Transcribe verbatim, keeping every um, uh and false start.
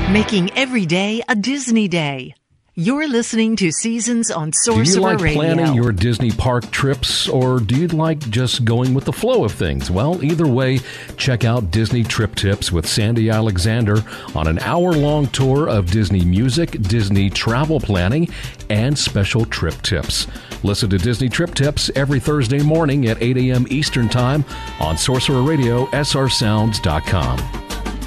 Making every day a Disney day. You're listening to Seasons on Sorcerer Radio. Do you like Radio. planning your Disney park trips, or do you like just going with the flow of things? Well, either way, check out Disney Trip Tips with Sandy Alexander on an hour-long tour of Disney music, Disney travel planning, and special trip tips. Listen to Disney Trip Tips every Thursday morning at eight a.m. Eastern Time on Sorcerer Radio, S R sounds dot com.